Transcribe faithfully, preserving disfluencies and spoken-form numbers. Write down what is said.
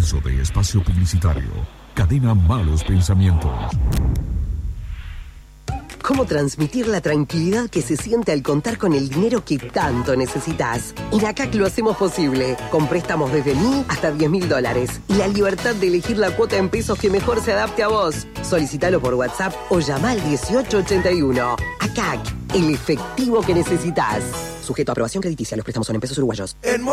Comienzo de espacio publicitario. Cadena Malos Pensamientos. ¿Cómo transmitir la tranquilidad que se siente al contar con el dinero que tanto necesitas? En A C A C lo hacemos posible, con préstamos desde mil hasta diez mil dólares y la libertad de elegir la cuota en pesos que mejor se adapte a vos. Solicítalo por WhatsApp o llama al dieciocho ochenta y uno. A C A C, el efectivo que necesitas. Sujeto a aprobación crediticia, los préstamos son en pesos uruguayos. En